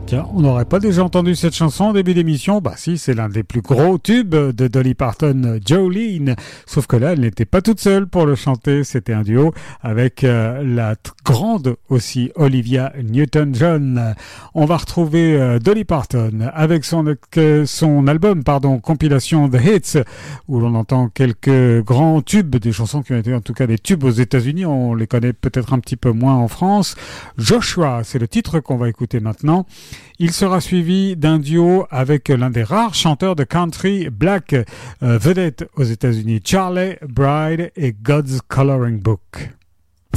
Tiens, on n'aurait pas déjà entendu cette chanson au début d'émission? Bah si, c'est l'un des plus gros tubes de Dolly Parton, Jolene. Sauf que là, elle n'était pas toute seule pour le chanter. C'était un duo avec la grande aussi Olivia Newton-John. On va retrouver Dolly Parton avec son album, compilation The Hits, où l'on entend quelques grands tubes, des chansons qui ont été en tout cas des tubes aux États-Unis. On les connaît peut-être un petit peu moins en France. Joshua, c'est le titre qu'on va écouter maintenant. Il sera suivi d'un duo avec l'un des rares chanteurs de country black vedette aux États-Unis, Charlie Bride et God's Coloring Book.